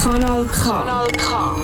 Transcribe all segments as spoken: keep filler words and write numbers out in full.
Kanal K. Kanal K.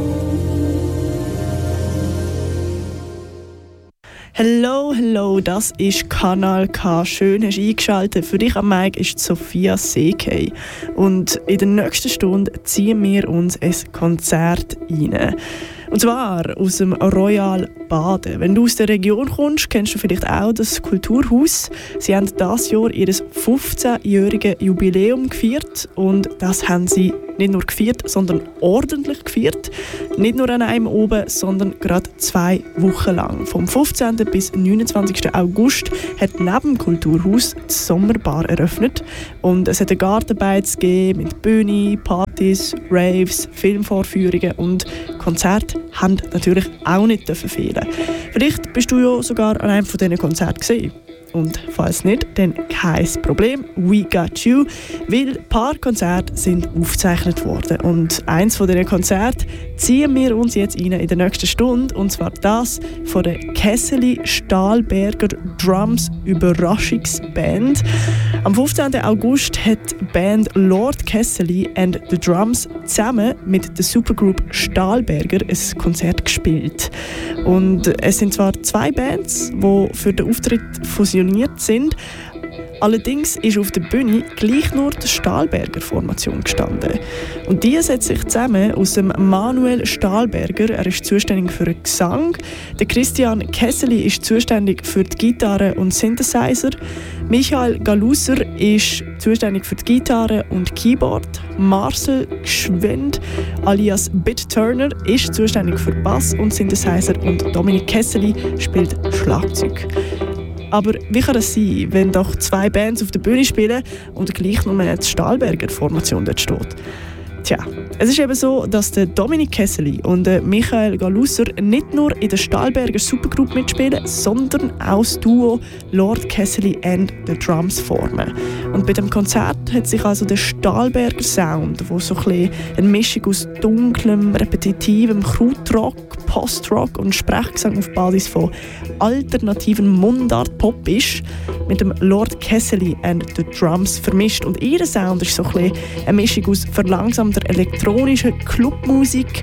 Hallo, hallo, das ist Kanal K. Schön, hast du eingeschaltet. Für dich am Mic ist Sophia C K. Und in der nächsten Stunde ziehen wir uns ein Konzert rein. Und zwar aus dem Royal Baden. Wenn du aus der Region kommst, kennst du vielleicht auch das Kulturhaus. Sie haben dieses Jahr ihr fünfzehnjähriges Jubiläum gefeiert. Und das haben sie nicht nur gefeiert, sondern ordentlich gefeiert. Nicht nur an einem oben, sondern gerade zwei Wochen lang. Vom fünfzehnten bis neunundzwanzigsten August hat neben dem Kulturhaus die Sommerbar eröffnet. Und es hat eine Gartenbeiz gegeben mit Bühne, Partys, Raves, Filmvorführungen und Konzerte haben natürlich auch nicht fehlen. Vielleicht bist du ja sogar an einem von diesen Konzerten gesehen. Und falls nicht, dann kein Problem, we got you, weil ein paar Konzerte sind aufgezeichnet worden. Und eins von diesen Konzerten ziehen wir uns jetzt rein in der nächsten Stunde, und zwar das von der Kesseli Stahlberger Drums Überraschungsband. Am fünfzehnten August hat die Band Lord Kesseli and the Drums zusammen mit der Supergroup Stahlberger ein Konzert gespielt. Und es sind zwar zwei Bands, die für den Auftritt fusioniert sind. Allerdings ist auf der Bühne gleich nur die Stahlberger Formation gestanden. Und die setzt sich zusammen aus dem Manuel Stahlberger, er ist zuständig für den Gesang, der Christian Kesseli ist zuständig für die Gitarre und Synthesizer, Michael Galusser ist zuständig für die Gitarre und Keyboard, Marcel Gschwend alias Bit Turner ist zuständig für Bass und Synthesizer und Dominik Kesseli spielt Schlagzeug. Aber wie kann das sein, wenn doch zwei Bands auf der Bühne spielen und gleich nur eine Stahlberger Formation dort steht? Tja, es ist eben so, dass der Dominik Kesseli und der Michael Galusser nicht nur in der Stahlberger Supergroup mitspielen, sondern auch das Duo Lord Kesseli and the Drums formen. Und bei dem Konzert hat sich also der Stahlberger Sound, wo so ein bisschen eine Mischung aus dunklem, repetitivem Krautrock, Postrock und Sprechgesang auf Basis von alternativen Mundart-Pop ist, mit dem Lord Kesseli and the Drums vermischt. Und ihr Sound ist so ein bisschen eine Mischung aus verlangsamter elektronischer Clubmusik,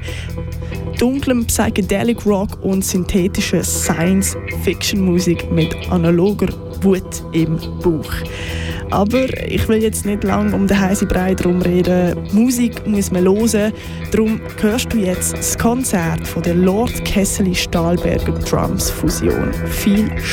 dunklem Psychedelic Rock und synthetischer Science-Fiction-Musik mit analoger Wut im Bauch. Aber ich will jetzt nicht lange um den heißen Brei drum reden. Musik muss man hören. Darum hörst du jetzt das Konzert von der Lord Kesseli Stahlberger Drums Fusion. Viel